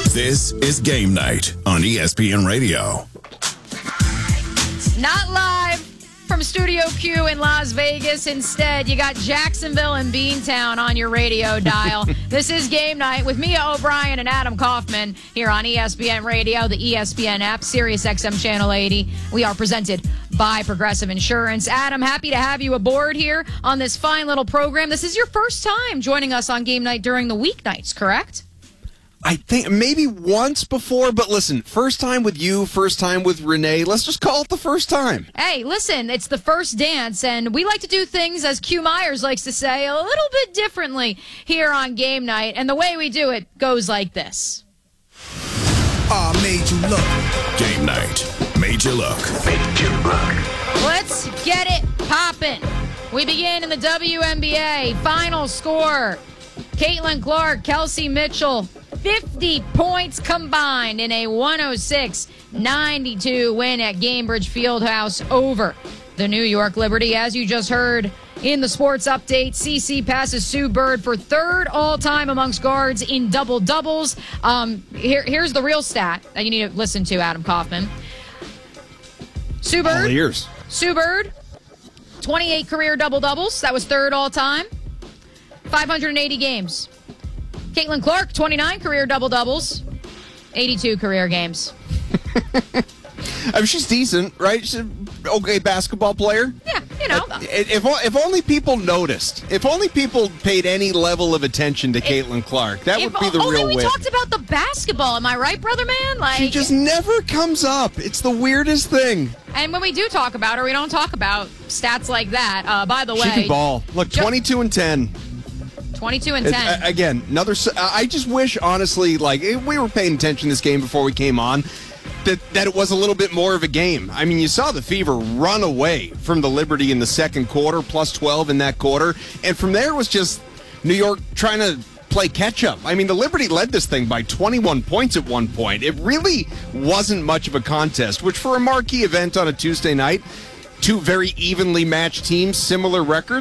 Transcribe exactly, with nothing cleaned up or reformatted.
This is Game Night on E S P N Radio. Not live from Studio Q in Las Vegas. Instead, you got Jacksonville and Beantown on your radio dial. This is Game Night with Mia O'Brien and Adam Kaufman here on E S P N Radio, the E S P N app, Sirius X M Channel eighty. We are presented by Progressive Insurance. Adam, happy to have you aboard here on this fine little program. This is your first time joining us on Game Night during the weeknights, correct? I think maybe once before, but listen, first time with you, first time with Renee. Let's just call it the first time. Hey, listen, it's the first dance, and we like to do things, as Q Myers likes to say, a little bit differently here on Game Night. And the way we do it goes like this. Ah, uh, made you look. Game Night. Made you look. Made you look. Let's get it poppin'. We begin in the W N B A. Final score. Caitlin Clark, Kelsey Mitchell, fifty points combined in a one oh six ninety-two win at Gainbridge Fieldhouse over the New York Liberty. As you just heard in the sports update, C C passes Sue Bird for third all-time amongst guards in double-doubles. Um, here, here's the real stat that you need to listen to, Adam Kaufman. Sue Bird, All ears. Sue Bird, twenty-eight career double-doubles. That was third all-time. five hundred eighty games. Caitlin Clark, twenty-nine career double-doubles, eighty-two career games. I mean, she's decent, right? She's an okay basketball player. Yeah, you know. If, if only people noticed, if only people paid any level of attention to Caitlin Clark, that if would be the only real we win. talked about the basketball, am I right, brother man? Like, She just never comes up. It's the weirdest thing. And when we do talk about her, we don't talk about stats like that. Uh, by the way, She can ball. Look, Jo- twenty-two and ten. twenty-two and It- ten. uh, Again, another. s- I just wish, honestly, like if we were paying attention to this game before we came on, that that it was a little bit more of a game. I mean, you saw the Fever run away from the Liberty in the second quarter, plus twelve in that quarter, and from there it was just New York trying to play catch up. I mean, the Liberty led this thing by twenty-one points at one point. It really wasn't much of a contest, which for a marquee event on a Tuesday night, two very evenly matched teams, similar records.